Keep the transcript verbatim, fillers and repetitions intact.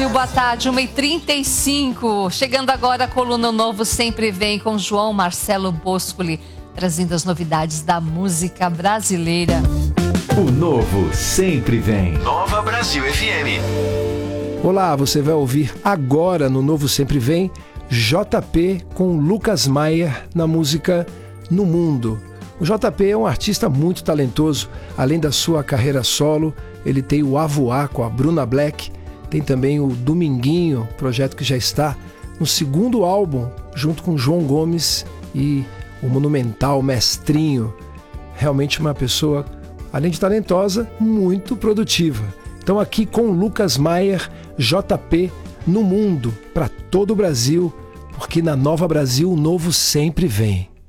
Boa tarde, uma e trinta e cinco. Chegando agora a coluna Novo Sempre Vem com João Marcelo Boscoli, trazendo as novidades da música brasileira. O Novo Sempre Vem. Nova Brasil F M. Olá, você vai ouvir agora no Novo Sempre Vem J P com Lucas Maier na música No Mundo. O J P é um artista muito talentoso. Além da sua carreira solo, ele tem o Avoar com a Bruna Black. Tem também o Dominguinho, projeto que já está no segundo álbum, junto com João Gomes e o monumental Mestrinho. Realmente uma pessoa, além de talentosa, muito produtiva. Então aqui com Lucas Maier, J P No Mundo, para todo o Brasil, porque na Nova Brasil o novo sempre vem.